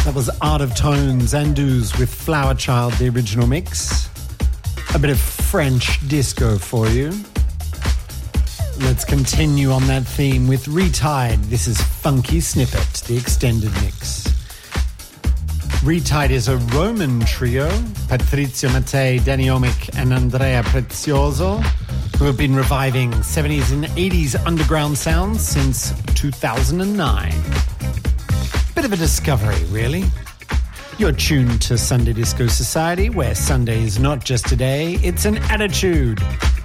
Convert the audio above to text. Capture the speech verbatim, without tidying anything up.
That was Art of Tones, Andus with Flower Child, the original mix. A bit of French disco for you. Let's continue on that theme with Retied. This is Funky Snippet, the extended mix. Retied is a Roman trio, Patrizio Mattei, Danny Omic and Andrea Prezioso, who have been reviving seventies and eighties underground sounds since two thousand nine. Bit of a discovery, really. You're tuned to Sunday Disco Society, where Sunday is not just a day, it's an attitude.